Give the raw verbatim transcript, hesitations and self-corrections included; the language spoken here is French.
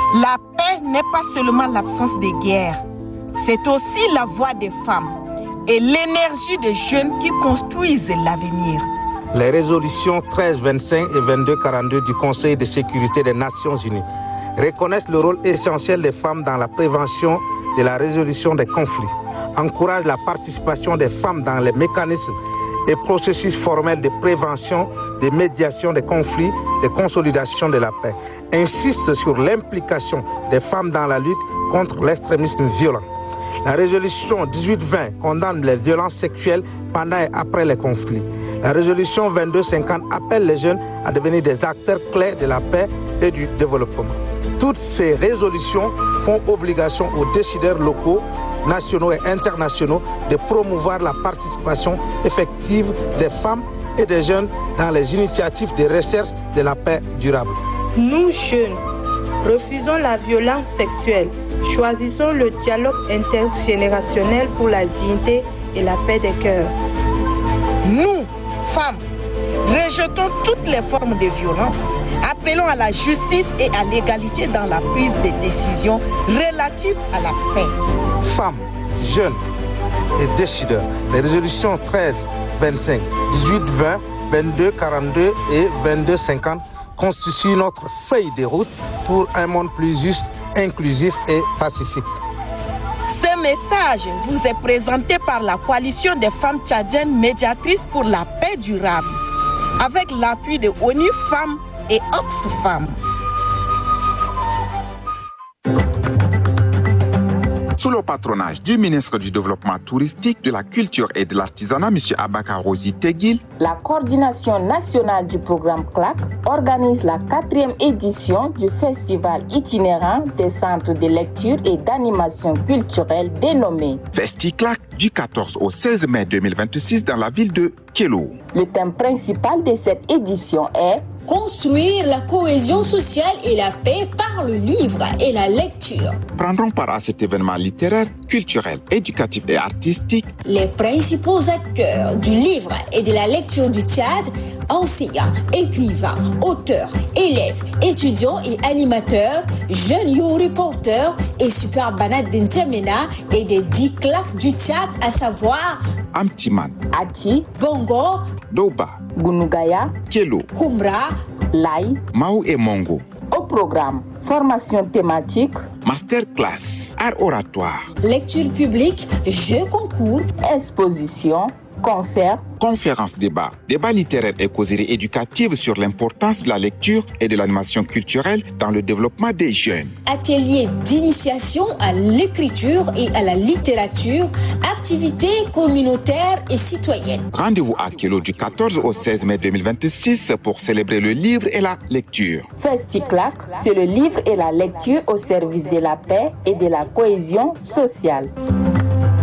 La paix n'est pas seulement l'absence de guerre, c'est aussi la voix des femmes et l'énergie des jeunes qui construisent l'avenir. Les résolutions treize vingt-cinq et vingt-deux quarante-deux du Conseil de sécurité des Nations Unies reconnaissent le rôle essentiel des femmes dans la prévention de la résolution des conflits, encouragent la participation des femmes dans les mécanismes et processus formels de prévention, de médiation des conflits, de consolidation de la paix, insistent sur l'implication des femmes dans la lutte contre l'extrémisme violent. La résolution dix-huit vingt condamne les violences sexuelles pendant et après les conflits. La résolution vingt-deux cinquante appelle les jeunes à devenir des acteurs clés de la paix et du développement. Toutes ces résolutions font obligation aux décideurs locaux, nationaux et internationaux de promouvoir la participation effective des femmes et des jeunes dans les initiatives de recherche de la paix durable. Nous, jeunes, refusons la violence sexuelle. Choisissons le dialogue intergénérationnel pour la dignité et la paix des cœurs. Nous, femmes, rejetons toutes les formes de violence. Appelons à la justice et à l'égalité dans la prise de décisions relatives à la paix. Femmes, jeunes et décideurs, les résolutions treize vingt-cinq, dix-huit vingt, vingt-deux quarante-deux et vingt-deux cinquante constituent notre feuille de route pour un monde plus juste, inclusif et pacifique. Ce message vous est présenté par la coalition des femmes tchadiennes médiatrices pour la paix durable, avec l'appui de ONU Femmes et Oxfam. Sous le patronage du ministre du Développement touristique, de la Culture et de l'Artisanat, M. Abakar Rosi Teguil, la coordination nationale du programme C L A C organise la quatrième édition du festival itinérant des centres de lecture et d'animation culturelle dénommé FestiClac du quatorze au seize mai deux mille vingt-six dans la ville de Kélo. Le thème principal de cette édition est construire la cohésion sociale et la paix par le livre et la lecture. Prendront part à cet événement littéraire, culturel, éducatif et artistique les principaux acteurs du livre et de la lecture du Tchad, enseignants, écrivains, auteurs, élèves, étudiants et animateurs, jeunes you reporters et super banat d'Intemena et des dix claques du Tchad, à savoir Amtiman, Ati, Bongo, Doba, Gunugaya, Kélo, Kumra, Lai, Mau et Mongo. Au programme, formation thématique, masterclass, art oratoire, lecture publique, jeux concours, exposition, concert, conférences débat, débat littéraire et causeries éducatives sur l'importance de la lecture et de l'animation culturelle dans le développement des jeunes. Ateliers d'initiation à l'écriture et à la littérature, activités communautaires et citoyennes. Rendez-vous à Kélo du quatorze au seize mai deux mille vingt-six pour célébrer le livre et la lecture. FestiClac, c'est le livre et la lecture au service de la paix et de la cohésion sociale.